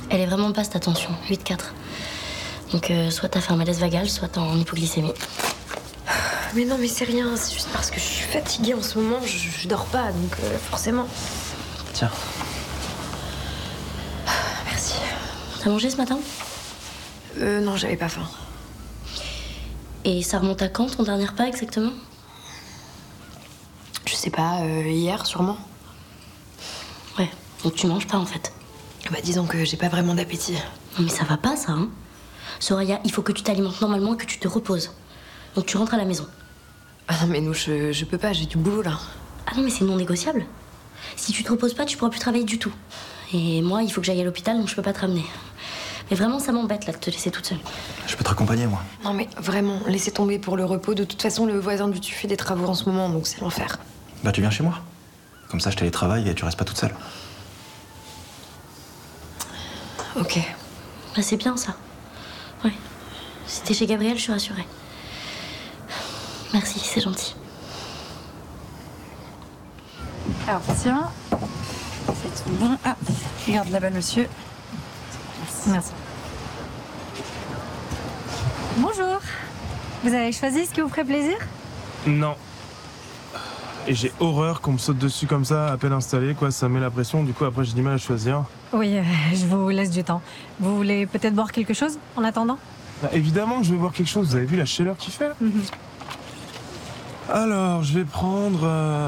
Elle est vraiment basse ta tension, 8,4. Donc soit t'as fait un malaise vagal, soit t'es en hypoglycémie. Mais non, mais c'est rien, c'est juste parce que je suis fatiguée en ce moment, je dors pas, donc forcément. Tiens. Merci. T'as mangé ce matin? Non, j'avais pas faim. Et ça remonte à quand ton dernier repas exactement? Je sais pas, hier sûrement. Ouais, donc tu manges pas en fait. Bah disons que j'ai pas vraiment d'appétit. Non mais ça va pas ça, hein. Soraya, il faut que tu t'alimentes normalement et que tu te reposes. Donc tu rentres à la maison. Ah non mais nous, je peux pas, j'ai du boulot là. Ah non mais c'est non négociable. Si tu te reposes pas, tu pourras plus travailler du tout. Et moi, il faut que j'aille à l'hôpital, donc je peux pas te ramener. Mais vraiment, ça m'embête là de te laisser toute seule. Je peux te raccompagner, moi. Non mais vraiment, laissez tomber pour le repos. De toute façon, le voisin du dessus fait des travaux en ce moment, donc c'est l'enfer. Bah tu viens chez moi. Comme ça, je télétravaille et tu restes pas toute seule. Ok. Bah c'est bien ça. Ouais. Si t'es chez Gabriel, je suis rassurée. Merci, c'est gentil. Alors, tiens, c'est tout bon. Ah, regarde là-bas, monsieur. Merci. Bonjour. Vous avez choisi ce qui vous ferait plaisir? Non. Et j'ai horreur qu'on me saute dessus comme ça, à peine installé, quoi. Ça met la pression, du coup, après, j'ai du mal à choisir. Oui, je vous laisse du temps. Vous voulez peut-être boire quelque chose en attendant? Bah, évidemment que je vais boire quelque chose. Vous avez vu la chaleur qu'il fait? Alors, je vais prendre...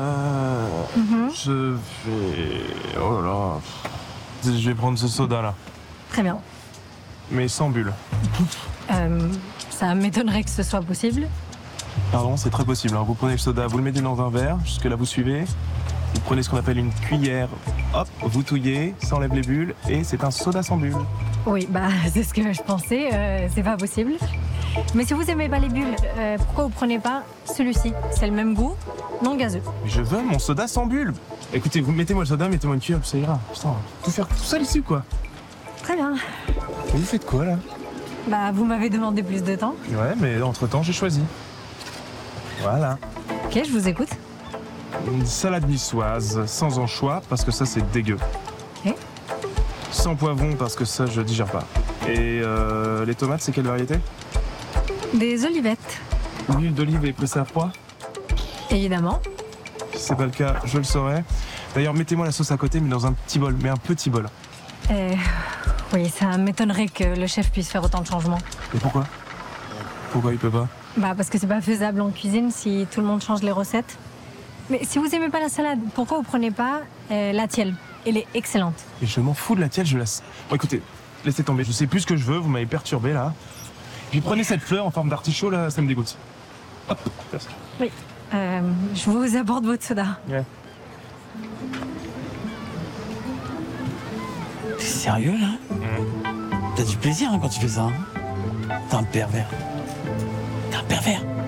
Je vais... Oh là là. Je vais prendre ce soda-là. Très bien. Mais sans bulle. Ça m'étonnerait que ce soit possible. Pardon, c'est très possible. Alors, vous prenez le soda, vous le mettez dans un verre, jusque-là, vous suivez. Vous prenez ce qu'on appelle une cuillère, hop, vous touillez, ça enlève les bulles, et c'est un soda sans bulles. Oui, bah c'est ce que je pensais, c'est pas possible. Mais si vous aimez pas les bulles, pourquoi vous prenez pas celui-ci? C'est le même goût, non gazeux. Mais je veux mon soda sans bulles. Écoutez, vous mettez-moi le soda, mettez-moi une cuillère, ça ira. Putain, tout faire tout seul ici, quoi. Très bien. Mais vous faites quoi, là? Bah vous m'avez demandé plus de temps. Ouais, mais entre-temps, j'ai choisi. Voilà. Ok, je vous écoute. Une salade niçoise, sans anchois, parce que ça, c'est dégueu. Ok. Sans poivron, parce que ça, je digère pas. Et les tomates, c'est quelle variété? Des olivettes. L'huile d'olive est pressée à froid? Évidemment. Si c'est pas le cas, je le saurai. D'ailleurs, mettez-moi la sauce à côté, mais dans un petit bol, mais un petit bol. Oui, ça m'étonnerait que le chef puisse faire autant de changements. Et pourquoi? Pourquoi il peut pas? Bah parce que c'est pas faisable en cuisine si tout le monde change les recettes. Mais si vous aimez pas la salade, pourquoi vous prenez pas la tielle? Elle est excellente. Et je m'en fous de la tielle, je la... Bon, écoutez, laissez tomber, je sais plus ce que je veux, vous m'avez perturbé, là. Et puis prenez cette fleur en forme d'artichaut, là, ça me dégoûte. Hop, merci. Oui. Je vous apporte votre soda. Ouais. T'es sérieux, là? T'as du plaisir hein, quand tu fais ça. Hein. T'es un pervers. T'es un pervers.